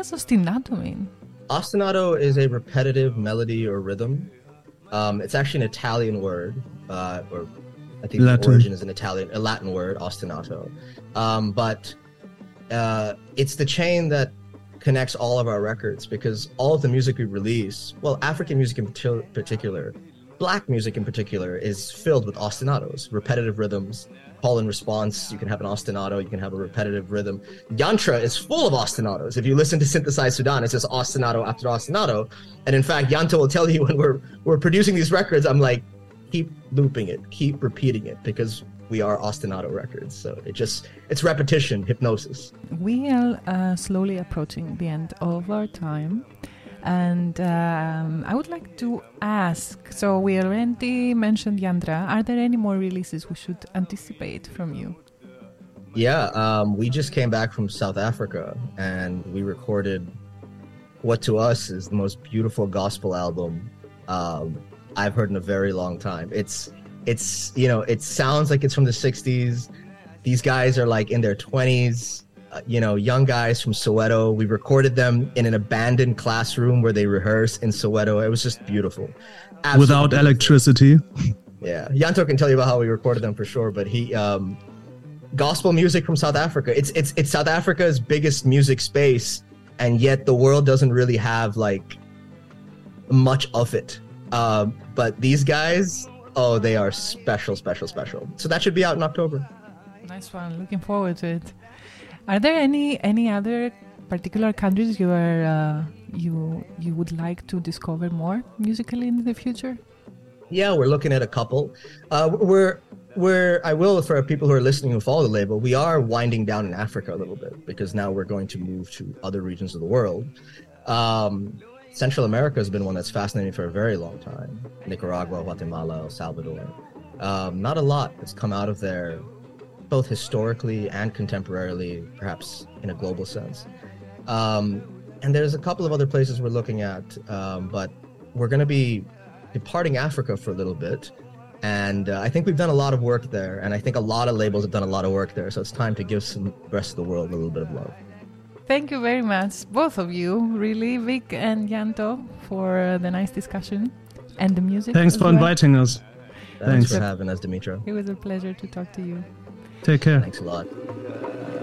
does ostinato mean? Ostinato is a repetitive melody or rhythm. It's actually an Italian word, or I think Latin. the origin is a Latin word, ostinato. But it's the chain that connects all of our records, because all of the music we release, well, African music in particular, Black music in particular, is filled with ostinatos, repetitive rhythms. Call and response, you can have an ostinato, you can have a repetitive rhythm. Yantra is full of ostinatos. If you listen to Synthesized Sudan, it's just ostinato after ostinato. And in fact, Yanto will tell you when we're producing these records, I'm like, keep looping it, keep repeating it, because we are ostinato records. So it's repetition, hypnosis. We are slowly approaching the end of our time. And I would like to ask, so we already mentioned Yandra. Are there any more releases we should anticipate from you? Yeah, we just came back from South Africa and we recorded what to us is the most beautiful gospel album I've heard in a very long time. It's it sounds like it's from the 60s. These guys are like in their 20s. Young guys from Soweto. We recorded them in an abandoned classroom where they rehearse in Soweto. It was just beautiful. Absolutely Without beautiful. electricity. Yeah. Yanto can tell you about how we recorded them for sure, but gospel music from South Africa. It's South Africa's biggest music space, and yet the world doesn't really have like much of it. But these guys, they are special. So that should be out in October. Nice one. Looking forward to it. Are there any other particular countries you would like to discover more musically in the future? Yeah, we're looking at a couple. I will, for people who are listening who follow the label, we are winding down in Africa a little bit, because now we're going to move to other regions of the world. Central America has been one that's fascinating for a very long time. Nicaragua, Guatemala, El Salvador. Not a lot has come out of there, both historically and contemporarily, perhaps in a global sense. And there's a couple of other places we're looking at, but we're going to be departing Africa for a little bit. And I think we've done a lot of work there, and I think a lot of labels have done a lot of work there, so it's time to give the rest of the world a little bit of love. Thank you very much, both of you, really, Vic and Yanto, for the nice discussion and the music. Thanks for inviting us. Thanks for having us, Dimitra. It was a pleasure to talk to you. Take care. Thanks a lot.